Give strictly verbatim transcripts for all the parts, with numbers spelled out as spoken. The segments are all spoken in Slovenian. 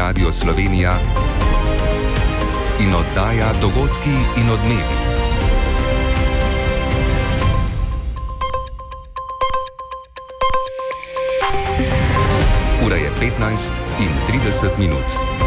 Radio Slovenija in oddaja Dogodki in odmevi. Ura je petnajst in trideset minut.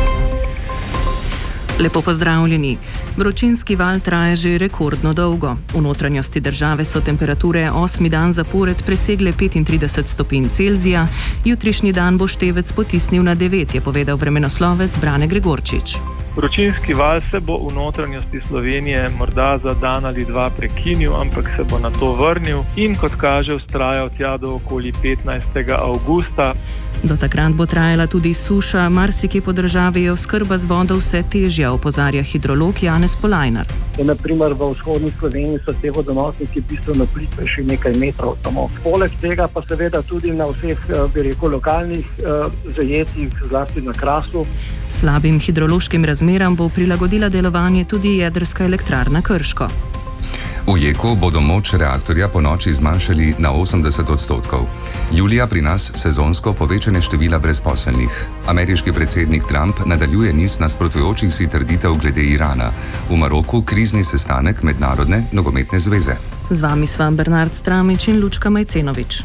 Lepo pozdravljeni. Vročinski val traja že rekordno dolgo. V notranjosti države so temperature osmi dan zapored presegle petintrideset stopinj Celzija. Jutrišnji dan bo števec potisnil na devet, je povedal vremenoslovec Brane Gregorčič. Vročinski val se bo v notranjosti Slovenije morda za dan ali dva prekinil, ampak se bo na to vrnil in, kot kaže, vztrajal tja do okoli petnajstega avgusta. Do takrat bo trajala tudi suša, marsikje po državi je oskrba z vodo vse težja, opozarja hidrolog Janez Polajnar. Naprimer v vzhodni Sloveniji so te vodonosniki bistveno plitve, še nekaj metrov samo. Poleg tega pa seveda tudi na vseh, bi rekel, lokalnih zajetjih, zlasti na Krasu. Slabim hidrološkim razmeram bo prilagodila delovanje tudi jedrska elektrarna Krško. V Jeku bodo moč reaktorja po noči zmanjšali na osemdeset odstotkov. Julija pri nas sezonsko povečanje števila brezposelnih. Ameriški predsednik Trump nadaljuje niz nasprotujočih si trditev glede Irana. V Maroku krizni sestanek Mednarodne nogometne zveze. Z vami sva Bernard Stramič in Lučka Majcenovič.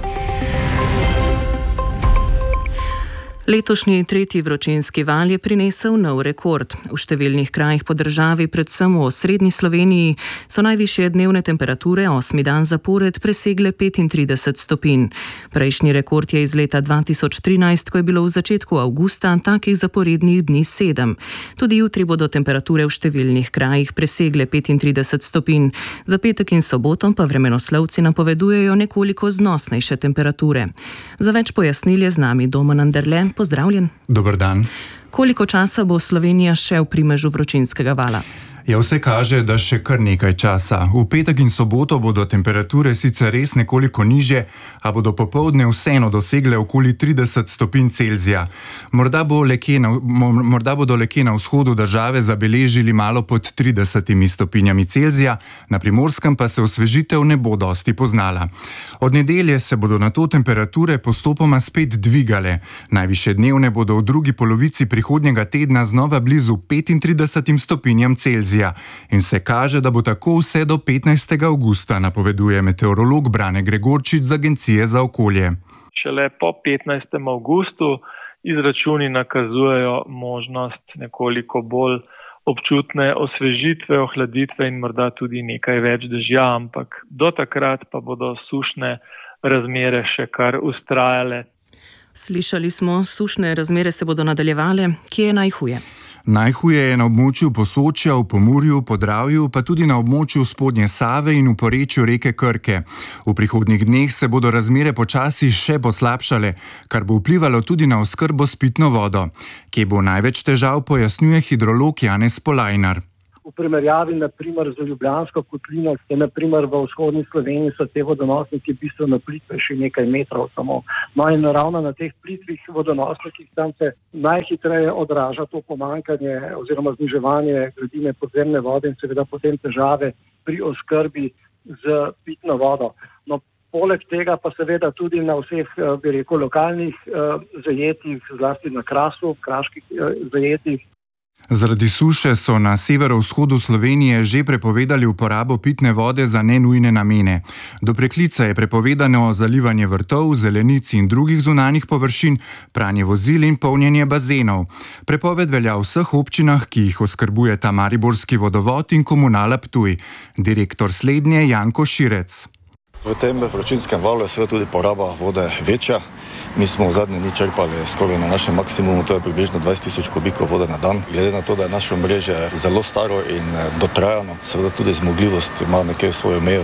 Letošnji tretji vročinski val je prinesel nov rekord. V številnih krajih po državi, predvsem v osrednji Sloveniji, so najvišje dnevne temperature osmi dan zapored presegle petintrideset stopinj. Prejšnji rekord je iz leta dva tisoč trinajst, ko je bilo v začetku avgusta takih zaporednih dni sedem. Tudi jutri bodo temperature v številnih krajih presegle petintrideset stopinj. Za petek in soboto pa vremenoslovci napovedujejo nekoliko znosnejše temperature. Za več pojasnil je z nami Domen Anderle. Pozdravljen. Dober dan. Koliko časa bo Slovenija še v primežu vročinskega vala? Ja, vse kaže, da še kar nekaj časa. V petek in soboto bodo temperature sicer res nekoliko nižje, a bodo popoldne vseeno dosegle okoli trideset stopinj Celzija. Morda, bo lekje na, morda bodo lekje na vzhodu države zabeležili malo pod tridesetimi stopinjami Celzija, na Primorskem pa se osvežitev ne bo dosti poznala. Od nedelje se bodo nato temperature postopoma spet dvigale. Najvišje dnevne bodo v drugi polovici prihodnjega tedna znova blizu petintridesetim stopinjam Celzija. In se kaže, da bo tako vse do petnajstega avgusta, napoveduje meteorolog Brane Gregorčič z Agencije za okolje. Šele po petnajstem avgustu izračuni nakazujejo možnost nekoliko bolj občutne osvežitve, ohladitve in morda tudi nekaj več dežja, ampak do takrat pa bodo sušne razmere še kar vztrajale. Slišali smo, sušne razmere se bodo nadaljevale. Kje je najhuje? Najhuje je na območju Posočja, v Pomurju, Podravju, pa tudi na območju spodnje Save in v porečju reke Krke. V prihodnjih dneh se bodo razmere počasi še poslabšale, kar bo vplivalo tudi na oskrbo s pitno vodo. Kje bo največ težav, pojasnjuje hidrolog Janez Polajnar. V primerjavi naprimer z Ljubljansko kotlino, je naprimer v vzhodni Sloveniji so te vodonosniki bistveno plitve, še nekaj metrov samo. No in ravno na teh plitvih vodonosnikih tam se najhitreje odraža to pomanjkanje oziroma zniževanje gladine podzemne vode in seveda potem težave pri oskrbi z pitno vodo. No, poleg tega pa seveda tudi na vseh, bi rekel, lokalnih zajetjih, zlasti na Krasu, kraških zajetjih. Zaradi suše so na severovzhodu Slovenije že prepovedali uporabo pitne vode za nenujne namene. Do preklica je prepovedano zalivanje vrtov, zelenic in drugih zunanjih površin, pranje vozil in polnjenje bazenov. Prepoved velja v vseh občinah, ki jih oskrbujeta Mariborski vodovod in Komunala Ptuj. Direktor slednje Janko Širec. V tem vročinskem valu je seveda tudi poraba vode večja. Mi smo v zadnje dni črpali skoraj na našem maksimumu, to je približno dvajset tisoč kubikov vode na dan. Glede na to, da je naše omrežje zelo staro in dotrajano, seveda tudi zmogljivost ima nekje svojo mejo.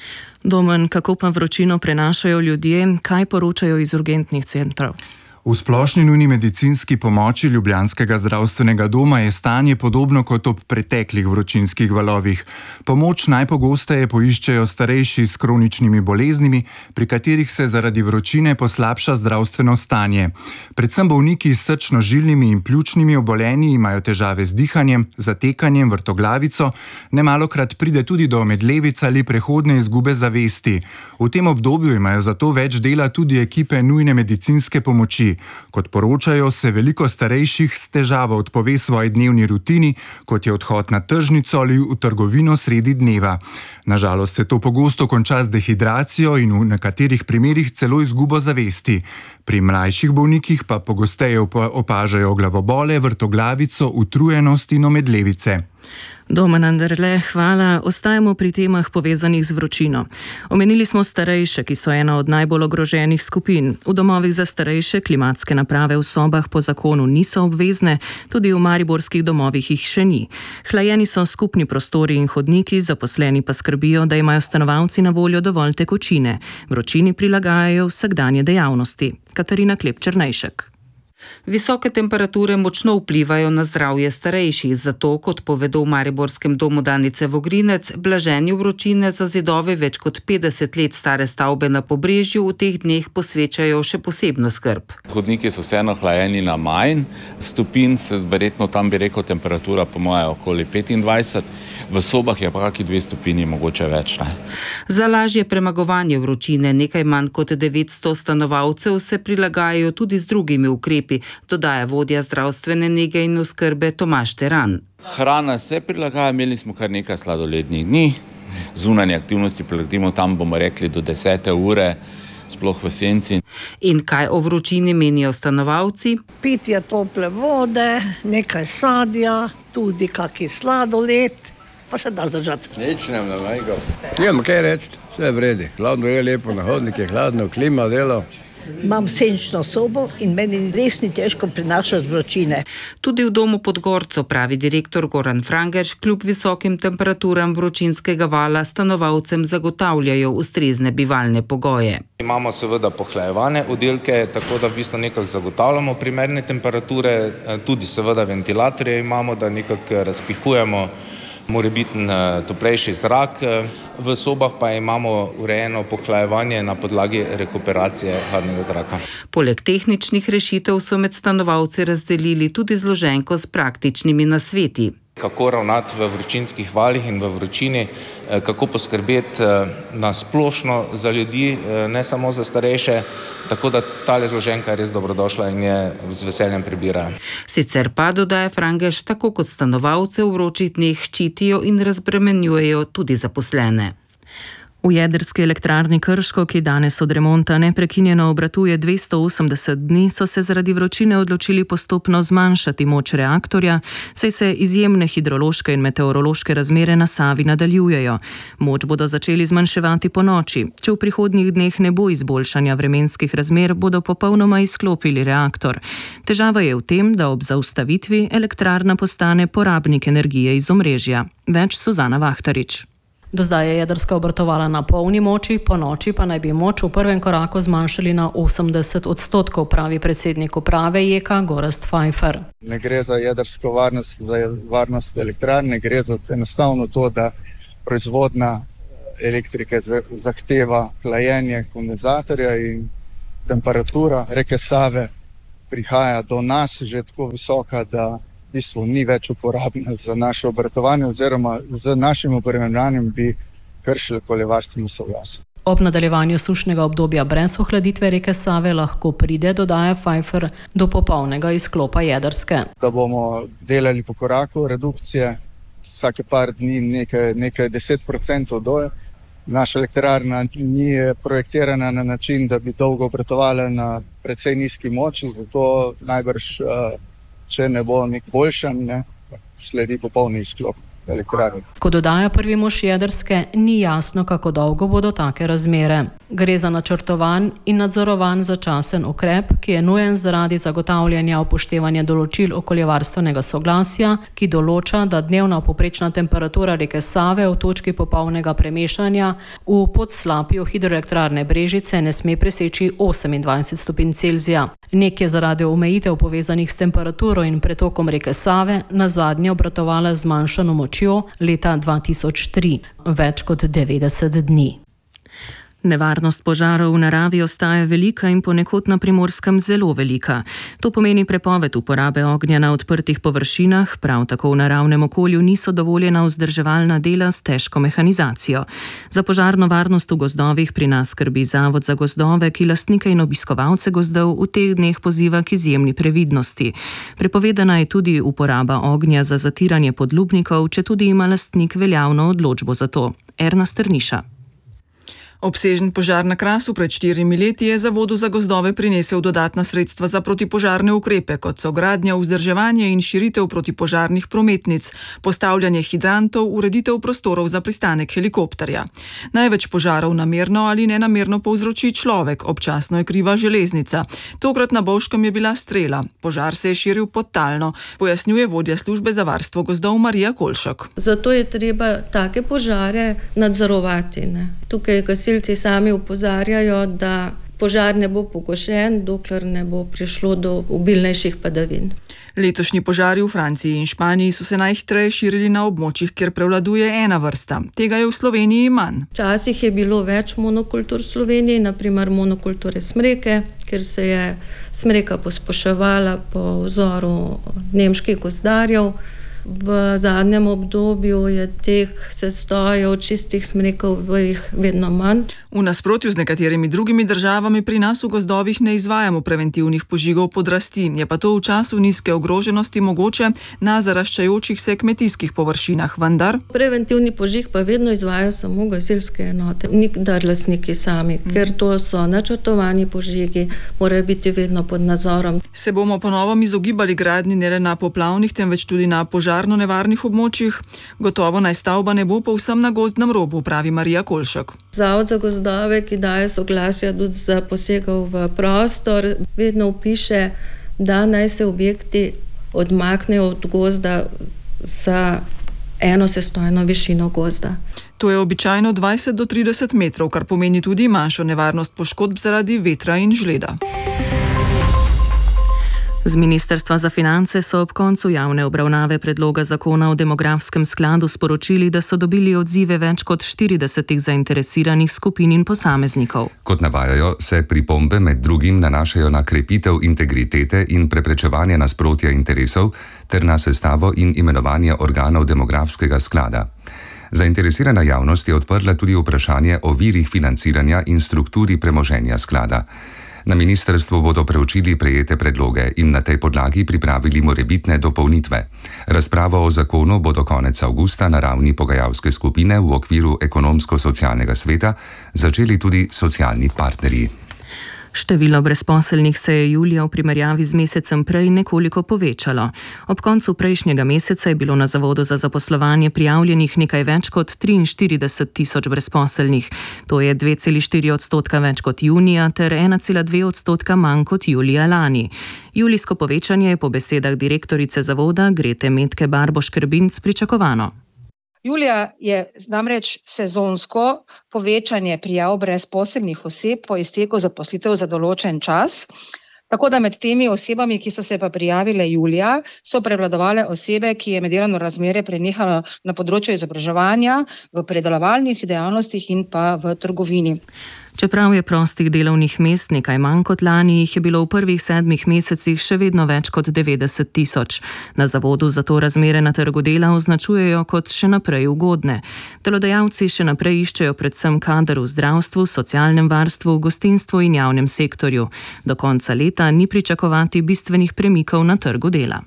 Domen, kako pa vročino prenašajo ljudje, kaj poročajo iz urgentnih centrov? V splošni nujni medicinski pomoči Ljubljanskega zdravstvenega doma je stanje podobno kot ob preteklih vročinskih valovih. Pomoč najpogosteje poiščejo starejši s kroničnimi boleznimi, pri katerih se zaradi vročine poslabša zdravstveno stanje. Predvsem bolniki s srčno-žilnimi in pljučnimi obolenji imajo težave z dihanjem, zatekanjem, vrtoglavico, nemalokrat pride tudi do omedlevic ali prehodne izgube zavesti. V tem obdobju imajo zato več dela tudi ekipe nujne medicinske pomoči. večji. Kot poročajo, se veliko starejših s težavo odpove svoji dnevni rutini, kot je odhod na tržnico ali v trgovino sredi dneva. Nažalost se to pogosto konča z dehidracijo in v nekaterih primerih celo izgubo zavesti. Pri mlajših bolnikih pa pogosteje opažajo glavobole, vrtoglavico, utrujenost in omedlevice. Domen Anderle, hvala. Ostajamo pri temah povezanih z vročino. Omenili smo starejše, ki so ena od najbolj ogroženih skupin. V domovih za starejše klimatske naprave v sobah po zakonu niso obvezne, tudi v mariborskih domovih jih še ni. Hlajeni so skupni prostori in hodniki, zaposleni pa skrbijo, da imajo stanovalci na voljo dovolj tekočine. Vročini prilagajajo vsakdanje dejavnosti. Katarina Klep-Černejšek. Visoke temperature močno vplivajo na zdravje starejših, zato, kot povedo v mariborskem domu Danice Vogrinec, blaženju vročine za zidove več kot petdeset let stare stavbe na Pobrežju v teh dneh posvečajo še posebno skrb. Hodniki so vseeno hlajeni na manj stopinj, verjetno tam bi rekel temperatura po moje okoli petindvajset, v sobah je pa kaki dve stopinji mogoče več. Ne? Za lažje premagovanje vročine nekaj manj kot devetsto stanovalcev se prilagajajo tudi z drugimi ukrepi, dodaja vodja zdravstvene nege in oskrbe Tomaž Teran. Hrana se prilagaja, imeli smo kar nekaj sladolednih dni, zunanje aktivnosti prilagodimo tam, bomo rekli, do desete ure, sploh v senci. In kaj o vročini menijo stanovalci? Pitje tople vode, nekaj sadja, tudi kaki sladoled, pa se da zdržati. Nič ne nam najgov. Nimam kaj reči, vse vredi. Hladno je, lepo na hodnik je, hladno, klima delo. Imam senčno sobo in meni res ni težko prinašati vročine. Tudi v domu Podgorco, pravi direktor Goran Frangerš, kljub visokim temperaturam vročinskega vala stanovalcem zagotavljajo ustrezne bivalne pogoje. Imamo seveda pohlajevane oddelke, tako da v bistvu nekako zagotavljamo primerne temperature, tudi seveda ventilatorje imamo, da nekako razpihujemo morebiten toplejši zrak. V sobah pa imamo urejeno pohlajevanje na podlagi rekuperacije hladnega zraka. Poleg tehničnih rešitev so med stanovalci razdelili tudi zloženko s praktičnimi nasveti. Kako ravnati v vročinskih valih in v vročini, kako poskrbeti na splošno za ljudi, ne samo za starejše, tako da tale zloženka je res dobrodošla in je z veseljem prebirajo. Sicer pa, dodaja Frangerš, tako kot stanovalce v vročih dneh ščitijo in razbremenjujejo tudi zaposlene. V jedrski elektrarni Krško, ki danes od remonta neprekinjeno obratuje dvesto osemdeset dni, so se zaradi vročine odločili postopno zmanjšati moč reaktorja, saj se izjemne hidrološke in meteorološke razmere na Savi nadaljujejo. Moč bodo začeli zmanjševati po noči. Če v prihodnjih dneh ne bo izboljšanja vremenskih razmer, bodo popolnoma izklopili reaktor. Težava je v tem, da ob zaustavitvi elektrarna postane porabnik energije iz omrežja. Več Suzana Vahtarič. Do zdaj je jedrska obratovala na polni moči, po noči pa naj bi moč v prvem koraku zmanjšali na osemdeset odstotkov, pravi predsednik uprave Jeka Gorazd Pfeiffer. Ne gre za jedrsko varnost, za varnost elektrarne, gre za enostavno to, da proizvodna elektrike zahteva hlajenje kondenzatorja in temperatura reke Save prihaja do nas že tako visoka, da v bistvu ni več uporabna za naše obratovanje oziroma z našim obravanjem bi kršili okoljevarstveno soglasje. Ob nadaljevanju sušnega obdobja brez ohladitve reke Save lahko pride, dodaja Pfeiffer, do popolnega izklopa jedrske. Da bomo delali po koraku redukcije, vsake par dni nekaj, nekaj deset procentov dol. Naša elektrarna ni projektirana na način, da bi dolgo obratovala na precej nizki moči, zato najbrž če ne bo nek boljšan, ne, sledi popolni izklop elektrarne. Ko dodaja prvi mož jedrske, ni jasno, kako dolgo bodo take razmere. Gre za načrtovan in nadzorovan začasen ukrep, ki je nujen zaradi zagotavljanja upoštevanja določil okoljevarstvenega soglasja, ki določa, da dnevna povprečna temperatura reke Save v točki popolnega premešanja v podslapju hidroelektrarne Brežice ne sme preseči osemindvajset stopinj Celzija. Nek je zaradi omejitev povezanih s temperaturo in pretokom reke Save nazadnje obratovala z zmanjšano močjo leta dva tisoč tri, več kot devetdeset dni. Nevarnost požarov v naravi ostaja velika in ponekod na Primorskem zelo velika. To pomeni prepoved uporabe ognja na odprtih površinah, prav tako v naravnem okolju niso dovoljena vzdrževalna dela s težko mehanizacijo. Za požarno varnost v gozdovih pri nas skrbi Zavod za gozdove, ki lastnike in obiskovalce gozdov v teh dneh poziva k izjemni previdnosti. Prepovedana je tudi uporaba ognja za zatiranje podlubnikov, če tudi ima lastnik veljavno odločbo za to. Erna Strniša. Obsežen požar na Krasu pred štirimi leti je Zavodu za gozdove prinesel dodatna sredstva za protipožarne ukrepe, kot so gradnja, vzdrževanje in širitev protipožarnih prometnic, postavljanje hidrantov, ureditev prostorov za pristanek helikopterja. Največ požarov namerno ali nenamerno povzroči človek, občasno je kriva železnica. Tokrat na Bovškem je bila strela. Požar se je širil podtalno, pojasnjuje vodja službe za varstvo gozdov Marija Kolšak. Zato je treba take požare nadzorovati. Ne? Tukaj gasilci sami opozarjajo, da požar ne bo pogašen, dokler ne bo prišlo do obilnejših padavin. Letošnji požari v Franciji in Španiji so se najhitreje širili na območjih, kjer prevladuje ena vrsta. Tega je v Sloveniji manj. Včasih je bilo več monokultur v Sloveniji, naprimer monokulture smreke, ker se je smreka pospoševala po vzoru nemških gozdarjev. V zadnjem obdobju je teh sestojev čistih smrekov vedno manj. V nasprotju z nekaterimi drugimi državami pri nas v gozdovih ne izvajamo preventivnih požigov podrasti, je pa to v času nizke ogroženosti mogoče na zaraščajočih se kmetijskih površinah, vendar preventivni požig pa vedno izvajajo samo gasilske enote, nikdar lastniki sami, hmm. ker to so načrtovani požigi, morajo biti vedno pod nadzorom. Se bomo po novem izogibali gradnji ne le na poplavnih, temveč tudi na požarno nevarnih območjih? Gotovo naj stavba ne bo povsem na gozdnem robu, pravi Marija Kolšak. Zavod za gozdove, ki daje soglasja tudi za posegov v prostor, vedno vpiše, da naj se objekti odmaknejo od gozda za eno sestojno višino gozda. To je običajno dvajset do trideset metrov, kar pomeni tudi manjšo nevarnost poškodb zaradi vetra in žleda. Z Ministrstva za finance so ob koncu javne obravnave predloga zakona o demografskem skladu sporočili, da so dobili odzive več kot štiridesetih zainteresiranih skupin in posameznikov. Kot navajajo, se pripombe med drugim nanašajo na krepitev integritete in preprečevanje nasprotja interesov ter na sestavo in imenovanje organov demografskega sklada. Zainteresirana javnost je odprla tudi vprašanje o virih financiranja in strukturi premoženja sklada. Na ministrstvu bodo preučili prejete predloge in na tej podlagi pripravili morebitne dopolnitve. Razpravo o zakonu bo do konec avgusta na ravni pogajalske skupine v okviru ekonomsko-socialnega sveta začeli tudi socialni partnerji. Število brezposelnih se je julija v primerjavi z mesecem prej nekoliko povečalo. Ob koncu prejšnjega meseca je bilo na Zavodu za zaposlovanje prijavljenih nekaj več kot triinštirideset tisoč brezposelnih. To je dve celi štiri odstotka več kot junija ter ena cela dve odstotka manj kot julija lani. Julijsko povečanje je po besedah direktorice Zavoda Grete Metke Barboš-Krbinc pričakovano. Julija je namreč sezonsko povečanje prijav brezposelnih oseb po izteku zaposlitev za določen čas, tako da med temi osebami, ki so se pa prijavile julija, so prevladovale osebe, ki je med delovno razmerje prenehalo na področju izobraževanja, v predelovalnih dejavnostih in pa v trgovini. Čeprav je prostih delovnih mest nekaj manj kot lani, jih je bilo v prvih sedmih mesecih še vedno več kot devetdeset tisoč. Na zavodu zato razmere na trgu dela označujejo kot še naprej ugodne. Delodajalci še naprej iščejo predvsem kader v zdravstvu, socialnem varstvu, gostinstvu in javnem sektorju. Do konca leta ni pričakovati bistvenih premikov na trgu dela.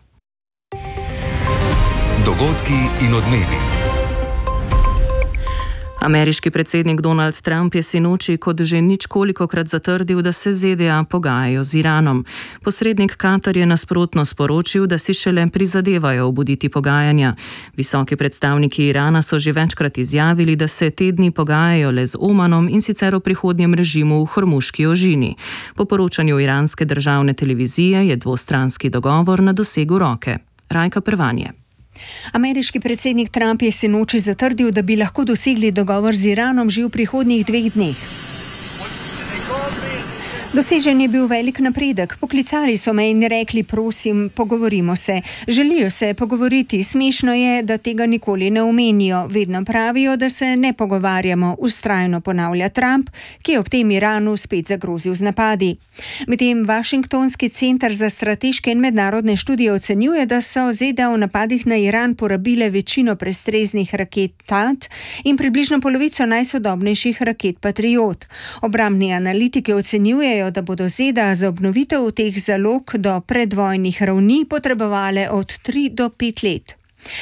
Dogodki in odmevi. Ameriški predsednik Donald Trump je sinoči kot že ničkolikokrat zatrdil, da se ZDA pogajajo z Iranom. Posrednik Katar je nasprotno sporočil, da si šele prizadevajo obuditi pogajanja. Visoki predstavniki Irana so že večkrat izjavili, da se te dni pogajajo le z Omanom in sicer o prihodnjem režimu v Hormuški ožini. Po poročanju iranske državne televizije je dvostranski dogovor na dosegu roke. Rajka Prvanje. Ameriški predsednik Trump je sinoči zatrdil, da bi lahko dosegli dogovor z Iranom že v prihodnjih dveh dneh. Dosežen je bil velik napredek. Poklicali so me in rekli, prosim, pogovorimo se. Želijo se pogovoriti. Smešno je, da tega nikoli ne omenijo. Vedno pravijo, da se ne pogovarjamo, vztrajno ponavlja Trump, ki je ob tem Iranu spet zagrozil z napadi. Medtem Washingtonski center za strateške in mednarodne študije ocenjuje, da so Z D A v napadih na Iran porabile večino prestreznih raket Thad in približno polovico najsodobnejših raket Patriot. Obrambni analitiki ocenjujejo, da bodo Z D A za obnovitev teh zalog do predvojnih ravni potrebovale od tri do pet let.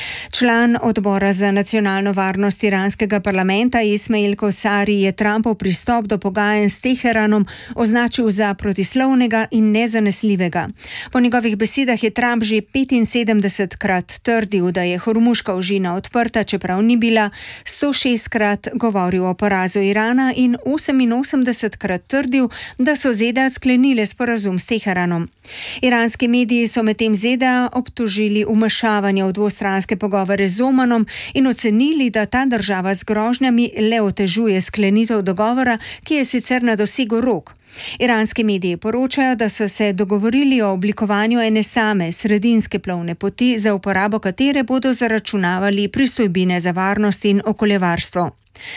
Član odbora za nacionalno varnost iranskega parlamenta Ismail Kosari je Trumpov pristop do pogajanj s Teheranom označil za protislovnega in nezanesljivega. Po njegovih besedah je Trump že petinsedemdesetkrat trdil, da je Hormuška ožina odprta, čeprav ni bila, sto šestkrat govoril o porazu Irana in oseminosemdesetkrat trdil, da so Z D A sklenile sporazum s Teheranom. Iranski mediji so medtem Z D A obtožili vmešavanja v dvostranske pogovore z Omanom in ocenili, da ta država z grožnjami le otežuje sklenitev dogovora, ki je sicer na dosegu rok. Iranski mediji poročajo, da so se dogovorili o oblikovanju ene same sredinske plovne poti, za uporabo katere bodo zaračunavali pristojbine za varnost in okoljevarstvo.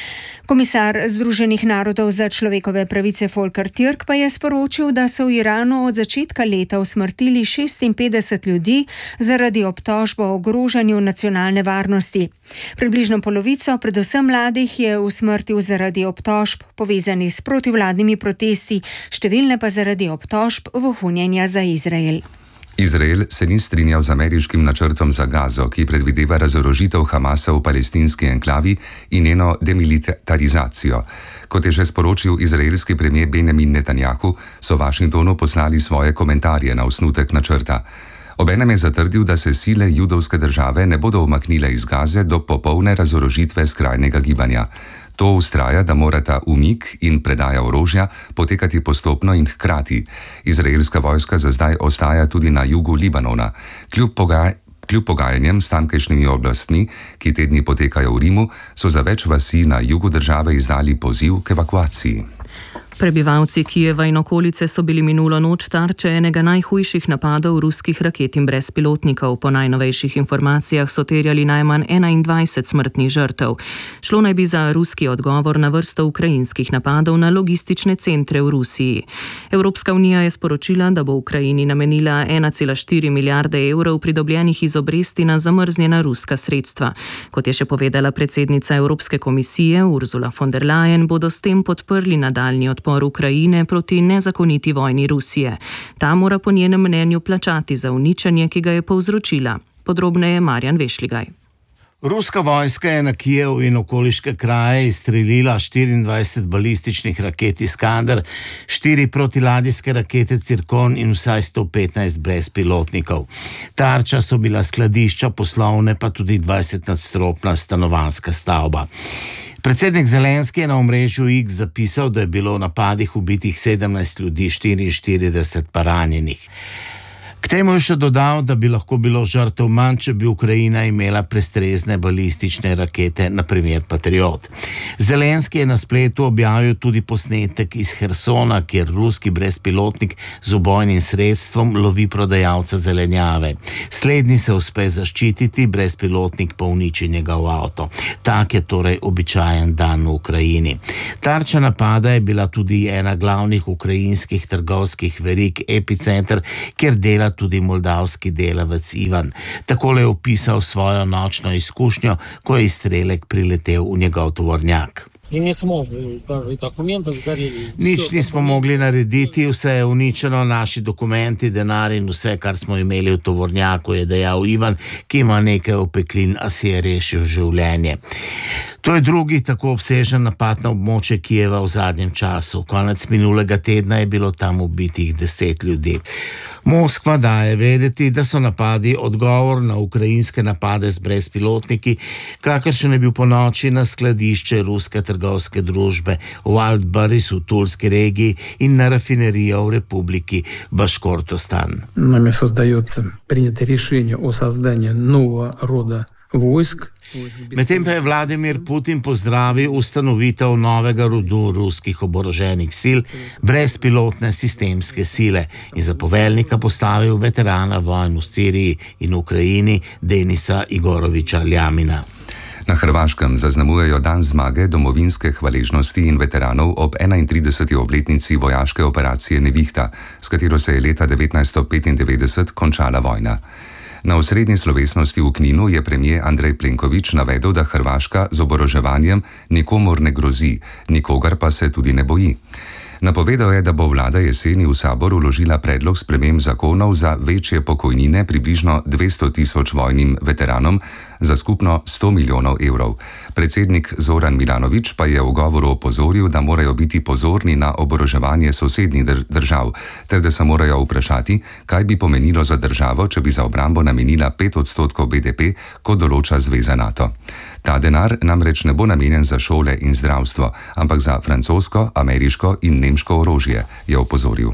Komisar Združenih narodov za človekove pravice Volker Türk pa je sporočil, da so v Iranu od začetka leta usmrtili šestinpetdeset ljudi zaradi obtožb o ogrožanju nacionalne varnosti. Približno polovico, predvsem mladih, je usmrtil zaradi obtožb povezanih s protivladnimi protesti, številne pa zaradi obtožb vohunjenja za Izrael. Izrael se ni strinjal z ameriškim načrtom za Gazo, ki predvideva razorožitev Hamasa v palestinski enklavi in njeno demilitarizacijo. Kot je že sporočil izraelski premijer Benjamin Netanjahu, so Washingtonu poslali svoje komentarje na osnutek načrta. Obenem je zatrdil, da se sile judovske države ne bodo umaknile iz Gaze do popolne razorožitve skrajnega gibanja. To vztraja, da morata umik in predaja orožja potekati postopno in hkrati. Izraelska vojska za zdaj ostaja tudi na jugu Libanona. Kljub pogaj Kljub pogajanjem s tamkajšnjimi oblastmi, ki te dni potekajo v Rimu, so za več vasi na jugu države izdali poziv k evakuaciji. Prebivalci Kijeva in okolice so bili minulo noč tarče enega najhujših napadov ruskih raket in brezpilotnikov. Po najnovejših informacijah so terjali najmanj enaindvajset smrtnih žrtev. Šlo naj bi za ruski odgovor na vrsto ukrajinskih napadov na logistične centre v Rusiji. Evropska unija je sporočila, da bo Ukrajini namenila ena cela štiri milijarde evrov pridobljenih iz obresti na zamrznjena ruska sredstva. Kot je še povedala predsednica Evropske komisije Ursula von der Leyen, bodo s tem podprli nadaljnji odpor Ukrajine proti nezakoniti vojni Rusije. Ta mora po njenem mnenju plačati za uničenje, ki ga je povzročila. Podrobneje Marjan Vešligaj. Ruska vojska je na Kijev in okoliške kraje izstrelila štiriindvajset balističnih raket Iskander, štiri protiladijske rakete Cirkon in vsaj sto petnajst brezpilotnikov. Tarča so bila skladišča, poslovne pa tudi dvajsetnadstropna stanovanjska stavba. Predsednik Zelenski je na omrežju X zapisal, da je bilo v napadih ubitih sedemnajst ljudi, štiriinštirideset pa ranjenih. K temu je še dodal, da bi lahko bilo žrtev manj, če bi Ukrajina imela prestrezne balistične rakete, na primer Patriot. Zelenski je na spletu objavil tudi posnetek iz Hersona, kjer ruski brezpilotnik z ubojnim sredstvom lovi prodajalca zelenjave. Slednji se uspe zaščititi, brezpilotnik pa uniči njegov avto. Tak je torej običajen dan v Ukrajini. Tarča napada je bila tudi ena glavnih ukrajinskih trgovskih verig Epicenter, kjer dela tudi moldavski delavec Ivan. Takole je opisal svojo nočno izkušnjo, ko je izstrelek priletel v njegov tovornjak. Nič nismo mogli narediti, vse je uničeno, naši dokumenti, denar in vse, kar smo imeli v tovornjaku, je dejal Ivan, ki ima nekaj opeklin, a si je rešil življenje. To je drugi tako obsežen napad na območje Kijeva v zadnjem času. Konec minulega tedna je bilo tam ubitih deset ljudi. Moskva daje vedeti, da so napadi odgovor na ukrajinske napade z brezpilotniki, kakršen je bil po noči na skladišče ruske trgovske družbe v Alt-Baris v Tulski regiji in na rafinerijo v republiki Башкортостан. Нами создается принято решение о создании нового рода vojsk. Medtem pa je Vladimir Putin pozdravil ustanovitev novega rodu ruskih oboroženih sil, brezpilotne sistemske sile, in za poveljnika postavil veterana vojn v Siriji in Ukrajini Denisa Igoroviča Ljamina. Na Hrvaškem zaznamujejo dan zmage, domovinske hvaležnosti in veteranov ob enaintrideseti obletnici vojaške operacije Nevihta, s katero se je leta devetnajststo petindevetdeset končala vojna. Na osrednji slovesnosti v Kninu je premier Andrej Plenković navedel, da Hrvaška z oboroževanjem nikomur ne grozi, nikogar pa se tudi ne boji. Napovedal je, da bo vlada jeseni v sabor vložila predlog sprememb zakonov za večje pokojnine približno dvesto tisoč vojnim veteranom za skupno sto milijonov evrov. Predsednik Zoran Milanović pa je v govoru opozoril, da morajo biti pozorni na oboroževanje sosednjih držav, ter da se morajo vprašati, kaj bi pomenilo za državo, če bi za obrambo namenila pet odstotkov B D P, kot določa Zveza NATO. Ta denar namreč ne bo namenjen za šole in zdravstvo, ampak za francosko, ameriško in nemško orožje, je opozoril.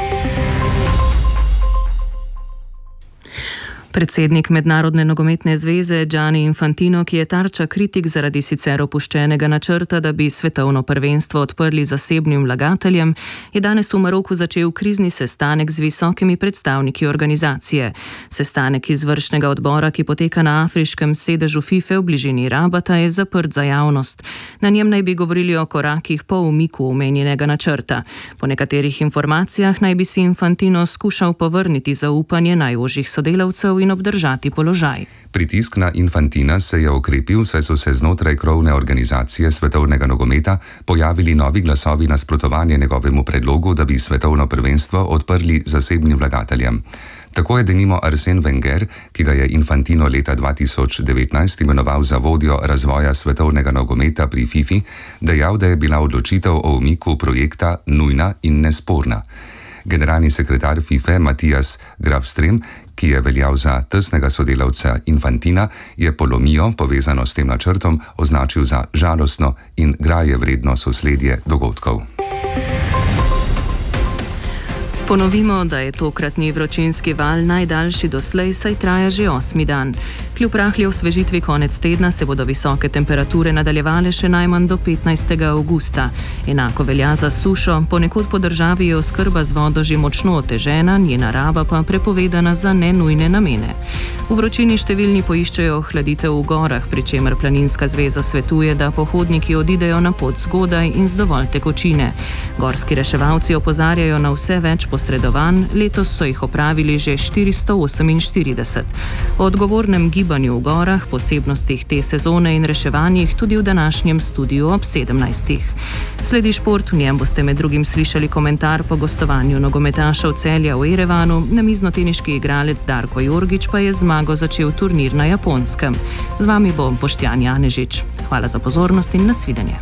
Predsednik Mednarodne nogometne zveze Gianni Infantino, ki je tarča kritik zaradi sicer opuščenega načrta, da bi svetovno prvenstvo odprli zasebnim vlagateljem, je danes v Maroku začel krizni sestanek z visokimi predstavniki organizacije. Sestanek izvršnega odbora, ki poteka na afriškem sedežu FIFA v bližini Rabata, je zaprt za javnost. Na njem naj bi govorili o korakih po umiku omenjenega načrta. Po nekaterih informacijah naj bi si Infantino skušal povrniti zaupanje najožjih sodelavcev in obdržati položaj. Pritisk na Infantina se je okrepil, saj so se znotraj krovne organizacije svetovnega nogometa pojavili novi glasovi nasprotovanja njegovemu predlogu, da bi svetovno prvenstvo odprli zasebnim vlagateljem. Tako je denimo Arsène Wenger, ki ga je Infantino leta dva tisoč devetnajst imenoval za vodjo razvoja svetovnega nogometa pri FIFA, dejal, da je bila odločitev o umiku projekta nujna in nesporna. Generalni sekretar FIFA Matijas Grabstrem, ki je veljal za tesnega sodelavca Infantina, je polomijo, povezano s tem načrtom, označil za žalostno in graje vredno sosledje dogodkov. Ponovimo, da je tokratni vročinski val najdaljši doslej, saj traja že osmi dan. Kljub rahli osvežitvi konec tedna se bodo visoke temperature nadaljevale še najmanj do petnajstega avgusta. Enako velja za sušo, ponekod po državi je oskrba z vodo že močno otežena, njena raba pa prepovedana za nenujne namene. V vročini številni poiščejo ohladitev v gorah, pri čemer Planinska zveza svetuje, da pohodniki odidejo na pot zgodaj in z dovolj tekočine. Gorski reševalci opozarjajo na vse več posredovanj, letos so jih opravili že štiristo oseminštirideset. O odgovornem gibanju v gorah, posebnostih te sezone in reševanjih tudi v današnjem studiu ob sedemnajstih. Sledi šport, v njem boste med drugim slišali komentar po gostovanju nogometašev Celja v Erevanu, namiznoteniški igralec Darko Jorgič pa je zmago začel turnir na Japonskem. Z vami bom Boštjan Janežič. Hvala za pozornost in nasvidenje.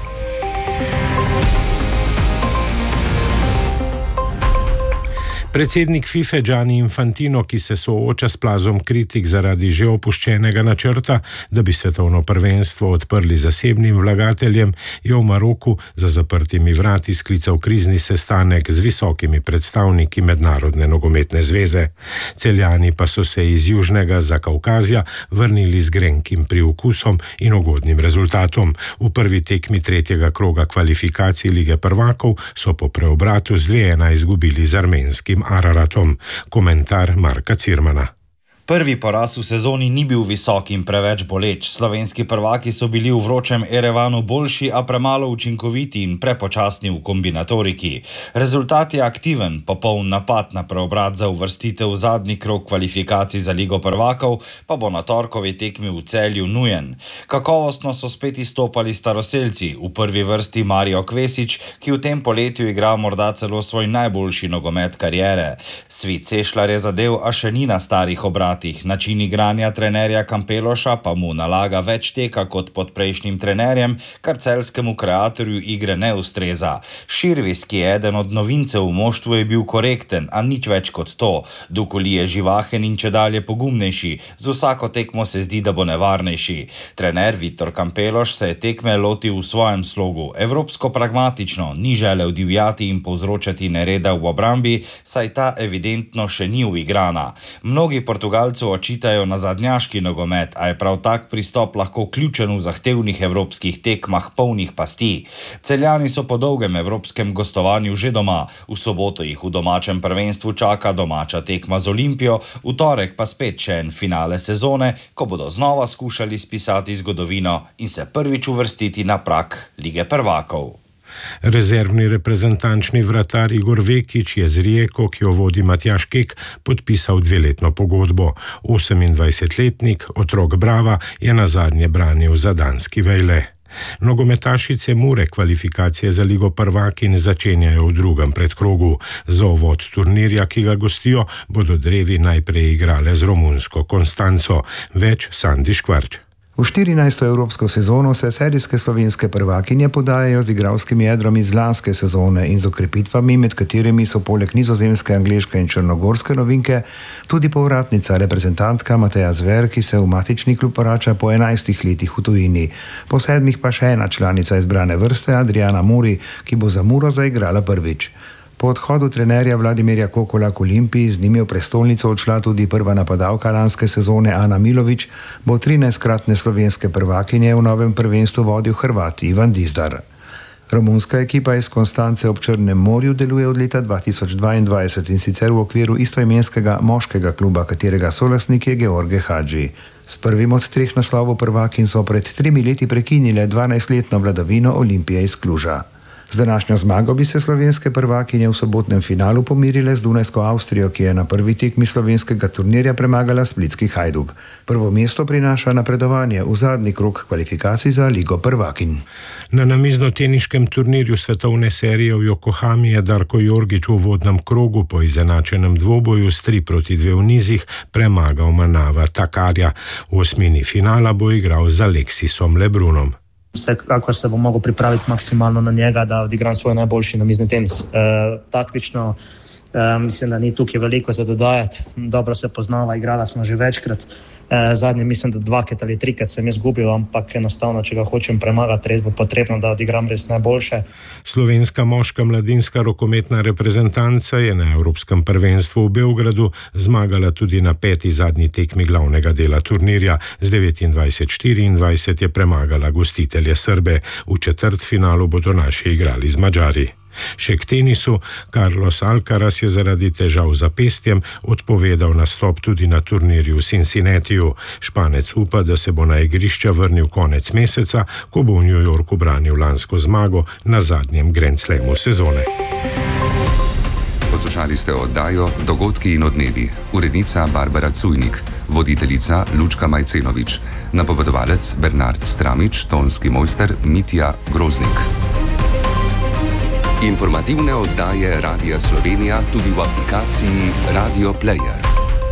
Predsednik FIFA Gianni Infantino, ki se sooča s plazom kritik zaradi že opuščenega načrta, da bi svetovno prvenstvo odprli zasebnim vlagateljem, je v Maroku za zaprtimi vrati sklical krizni sestanek z visokimi predstavniki Mednarodne nogometne zveze. Celjani pa so se iz Južnega Zakaukazja vrnili z grenkim priokusom in ugodnim rezultatom. V prvi tekmi tretjega kroga kvalifikacij Lige prvakov so po preobratu z dve ena izgubili z armenskim Araratom. Komentar Marka Cirmana. Prvi poraz v sezoni ni bil visok in preveč boleč. Slovenski prvaki so bili v vročem Erevanu boljši, a premalo učinkoviti in prepočasni v kombinatoriki. Rezultat je aktiven, popoln napad na preobrat za uvrstitev v zadnji krog kvalifikacij za Ligo prvakov, pa bo na torkovi tekmi v Celju nujen. Kakovostno so spet izstopali staroselci, v prvi vrsti Mario Kvesić, ki v tem poletju igra morda celo svoj najboljši nogomet kariere. Svit Sešljar je zadev, a še ni na starih obratih. Način igranja trenerja Kampeloša pa mu nalaga več teka kot pod prejšnjim trenerjem, kar celjskemu kreatorju igre ne ustreza. Širvis, ki je eden od novincev v moštvu, je bil korekten, a nič več kot to. Dukoli je živahen in čedalje pogumnejši, z vsako tekmo se zdi, da bo nevarnejši. Trener Viktor Kampeloš se je tekme lotil v svojem slogu, evropsko pragmatično, ni želel divjati in povzročati nereda v obrambi, saj ta evidentno še ni uigrana. Mnogi Portugalci tekmovalcu očitajo nazadnjaški nogomet, a je prav tak pristop lahko ključen v zahtevnih evropskih tekmah polnih pasti. Celjani so po dolgem evropskem gostovanju že doma. V soboto jih v domačem prvenstvu čaka domača tekma z Olimpijo, v torek pa spet še en finale sezone, ko bodo znova skušali spisati zgodovino in se prvič uvrstiti na prag Lige prvakov. Rezervni reprezentančni vratar Igor Vekić je z Rijeko, ki jo vodi Matjaž Kek, podpisal dveletno pogodbo. osemindvajsetletnik, otrok Brava, je nazadnje branil za danski Vejle. Nogometašice Mure kvalifikacije za Ligo prvakinj začenjajo v drugem predkrogu. Za uvod turnirja, ki ga gostijo, bodo drevi najprej igrale z romunsko Konstanco. Več Sandi Škvarč. V štirinajsto evropsko sezono se serijske slovenske prvakinje podajajo z igralskim jedrom iz lanske sezone in z okrepitvami, med katerimi so poleg nizozemske, angleške in črnogorske novinke tudi povratnica reprezentantka Mateja Zver, ki se v matični klub vrača po enajstih letih v tujini. Po sedmih pa še ena članica izbrane vrste, Adriana Muri, ki bo za Muro zaigrala prvič. Po odhodu trenerja Vladimirja Kokola k Olimpiji, z njimi v prestolnico odšla tudi prva napadalka lanske sezone Ana Milović, bo trinajstkratne slovenske prvakinje v novem prvenstvu vodil Hrvat Ivan Dizdar. Romunska ekipa iz Konstance ob Črnem morju deluje od leta dva tisoč dvaindvajset in sicer v okviru istoimenskega moškega kluba, katerega solastnik je George Hadži. S prvim od treh naslovov prvakin so pred tremi leti prekinile dvanajstletno vladavino Olimpije iz Kluža. Z današnjo zmago bi se slovenske prvakinje v sobotnem finalu pomirile z Dunajsko Avstrijo, ki je na prvi tekmi slovenskega turnirja premagala splitski Hajduk. Prvo mesto prinaša napredovanje v zadnji krog kvalifikacij za Ligo prvakinj. Na namiznoteniškem turnirju svetovne serije v Yokohami je Darko Jorgić v uvodnem krogu po izenačenem dvoboju s tri proti dve v nizih premagal Manava Takarja. V osmini finala bo igral z Aleksisom Lebrunom. Vsekakor se bom mogel pripraviti maksimalno na njega, da odigram svoj najboljši namizni tenis. E, taktično e, mislim, da ni tukaj veliko za dodajati. Dobro se poznava, igrala smo že večkrat. E, zadnje mislim, da dvakrat ali trikrat sem izgubil, ampak enostavno, če ga hočem premagati, res bo potrebno, da odigram res najboljše. Slovenska moška mladinska rokometna reprezentanca je na Evropskem prvenstvu v Beogradu zmagala tudi na peti zadnji tekmi glavnega dela turnirja. Z devetindvajset štiriindvajset je premagala gostitelje Srbe. V četrtfinalu bodo naši igrali z Madžari. Še k tenisu, Carlos Alcaraz je zaradi težav z zapestjem odpovedal nastop tudi na turnirju v Cincinnatiju. Španec upa, da se bo na igrišča vrnil konec meseca, ko bo v New Yorku branil lansko zmago na zadnjem Grand Slamu sezone. Poslušali ste oddajo Dogodki in odmevi. Urednica Barbara Cujnik, voditeljica Lučka Majcenovič, napovedovalec Bernard Stramič, tonski mojster Mitja Groznik. Informativne oddaje Radia Slovenija tudi v aplikaciji Radio Player.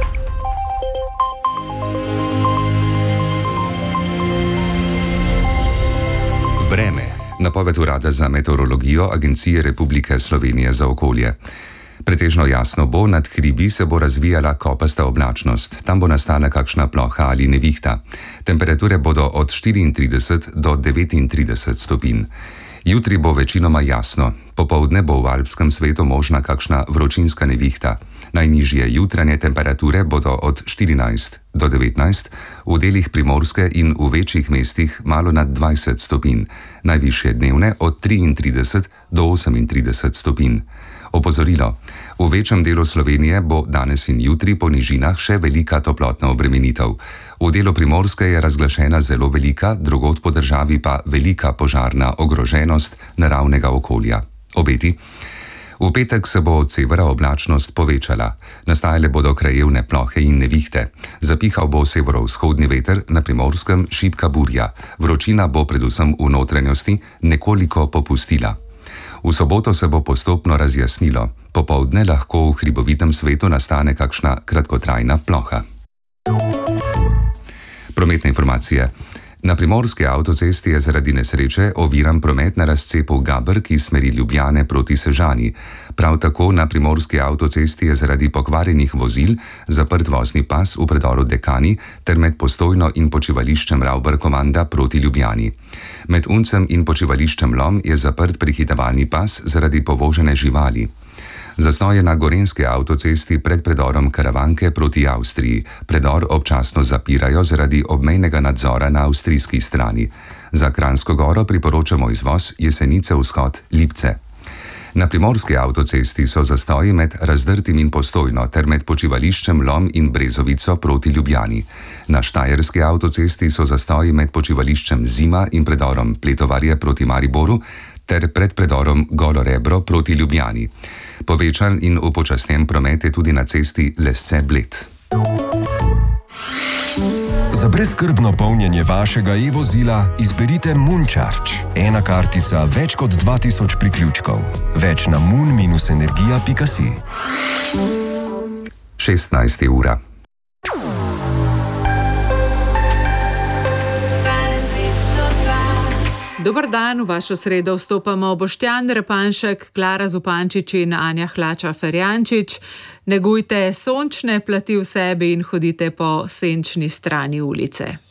Vreme. Napoved Urada za meteorologijo Agencije Republike Slovenije za okolje. Pretežno jasno bo, nad hribi se bo razvijala kopasta oblačnost. Tam bo nastala kakšna ploha ali nevihta. Temperature bodo od štiriintrideset do devetintrideset stopinj. Jutri bo večinoma jasno. Popoldne bo v alpskem svetu možna kakšna vročinska nevihta. Najnižje jutranje temperature bodo od štirinajst do devetnajst, v delih Primorske in v večjih mestih malo nad dvajset stopinj. Najvišje dnevne od triintrideset do osemintrideset stopinj. Opozorilo. V večjem delu Slovenije bo danes in jutri po nižinah še velika toplotna obremenitev. V delu Primorske je razglašena zelo velika, drugod po državi pa velika požarna ogroženost naravnega okolja. Obeti. V petek se bo od severa oblačnost povečala. Nastajale bodo krajevne plohe in nevihte. Zapihal bo severovzhodni veter, na Primorskem šibka burja. Vročina bo predvsem v notranjosti nekoliko popustila. V soboto se bo postopno razjasnilo. Popoldne lahko v hribovitem svetu nastane kakšna kratkotrajna ploha. Prometne informacije. Na primorski avtocesti je zaradi nesreče oviran promet na razcepu Gaber, ki smeri Ljubljane proti Sežani. Prav tako na primorski avtocesti je zaradi pokvarjenih vozil zaprt vozni pas v predoru Dekani ter med Postojno in počivališčem Ravbar-Komanda proti Ljubljani. Med Uncem in počivališčem Lom je zaprt prehitevalni pas zaradi povožene živali. Zastoj je na gorenjski avtocesti pred predorom Karavanke proti Avstriji. Predor občasno zapirajo zaradi obmejnega nadzora na avstrijski strani. Za Kranjsko Goro priporočamo izvoz Jesenice vzhod Lipce. Na primorski avtocesti so zastoji med Razdrtim in Postojno ter med počivališčem Lom in Brezovico proti Ljubljani. Na štajerski avtocesti so zastoji med počivališčem Zima in predorom Pletovarje proti Mariboru ter pred predorom Golo Rebro proti Ljubljani. Povečan in upočasnjen promet je tudi na cesti Lesce-Bled. Za brezskrbno polnjenje vašega e-vozila izberite Mooncharge. Ena kartica, več kot dva tisoč priključkov. Več na moon dash energija pika si. šestnajsta ura. Dobar dan, v vašo sredo vstopamo Boštjan Repanšek, Klara Zupančič in Anja Hlača-Ferjančič. Negujte sončne plati v sebi in hodite po senčni strani ulice.